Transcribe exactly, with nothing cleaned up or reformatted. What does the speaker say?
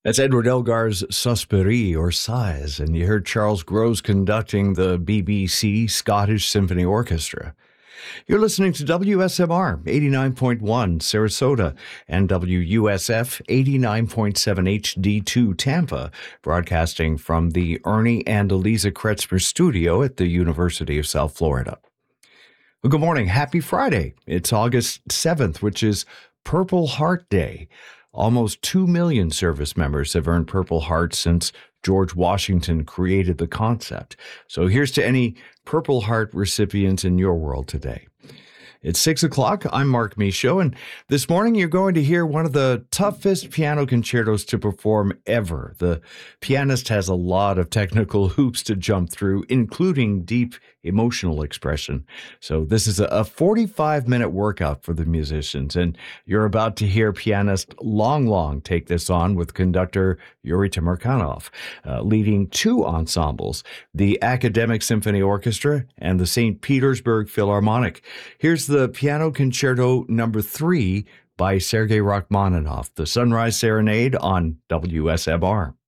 That's Edward Elgar's Suspirie, or Sighs, and you heard Charles Groves conducting the B B C Scottish Symphony Orchestra. You're listening to W S M R eighty-nine point one Sarasota and W U S F eighty-nine point seven H D two Tampa, broadcasting from the Ernie and Eliza Kretzmer studio at the University of South Florida. Well, good morning. Happy Friday. It's August seventh, which is Purple Heart Day. Almost two million service members have earned Purple Heart since George Washington created the concept. So here's to any Purple Heart recipients in your world today. It's six o'clock. I'm Mark Michaud, and this morning you're going to hear one of the toughest piano concertos to perform ever. The pianist has a lot of technical hoops to jump through, including deep emotional expression. So this is a forty-five minute workout for the musicians, and you're about to hear pianist Long Long take this on with conductor Yuri Temirkanov, uh, leading two ensembles, the Academic Symphony Orchestra and the Saint Petersburg Philharmonic. Here's the Piano Concerto number three by Sergei Rachmaninoff, the Sunrise Serenade on W S M R.